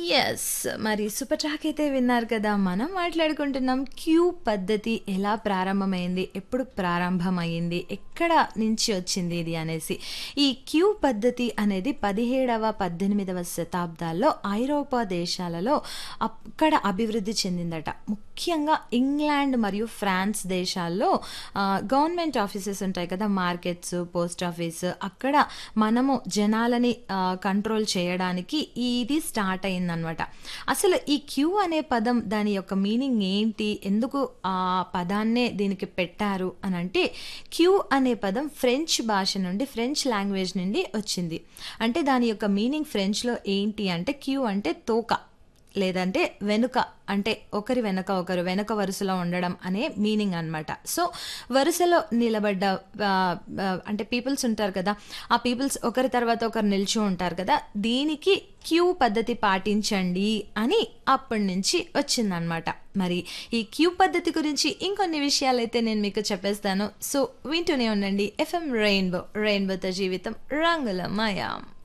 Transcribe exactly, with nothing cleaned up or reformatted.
Yes. మరి super track అయితే విన్నారు కదా! మనం మాట్లాడుకుంటున్నాం క్యూ పద్ధతి ఎలా ప్రారంభమైంది? ఎప్పుడు ప్రారంభమయింది? ఎక్కడ నుంచి వచ్చింది ఇది అనేసి. ఈ క్యూ పద్ధతి అనేది పదిహేడవ, పద్దెనిమిదవ శతాబ్దాల్లో ఐరోపా దేశాలలో అక్కడ అభివృద్ధి చెందిందట. ముఖ్యంగా ఇంగ్లాండ్ మరియు ఫ్రాన్స్ దేశాల్లో ఆహ్, గవర్నమెంట్ ఆఫీసెస్ ఉంటాయి కదా! మార్కెట్స్, పోస్ట్ ఆఫీస్ అక్కడ మనము జనాలని ఆహ్, కంట్రోల్ చేయడానికి ఇది స్టార్ట్ అయిందనమాట. అసలు ఈ క్యూ అనే పదం దాని యొక్క మీనింగ్ ఏంటి? ఎందుకు ఆ పదాన్నే దీనికి పెట్టారు అనంటే, క్యూ అనే పదం ఫ్రెంచ్ భాష నుండి ఫ్రెంచ్ లాంగ్వేజ్ నుండి వచ్చింది. అంటే దాని యొక్క మీనింగ్ ఫ్రెంచ్‌లో ఏంటి అంటే క్యూ అంటే తోక. లేదంటే వెనుక అంటే ఒకరి వెనక ఒకరు వెనక వరుసలో ఉండడం అనే మీనింగ్ అనమాట. సో, వరుసలో నిలబడ్డ ఆహ్, ఆహ్, అంటే పీపుల్స్ ఉంటారు కదా! ఆ పీపుల్స్ ఒకరి తర్వాత ఒకరు నిల్చో ఉంటారు కదా! దీనికి క్యూ పద్ధతి పాటించండి అని అప్పటి నుంచి వచ్చిందనమాట. మరి ఈ క్యూ పద్ధతి గురించి ఇంకొన్ని విషయాలైతే నేను మీకు చెప్పేస్తాను. సో, వింటూనే ఉండండి ఎఫ్ఎం రెయిన్బో. రెయిన్బోతో జీవితం రంగుల మయం.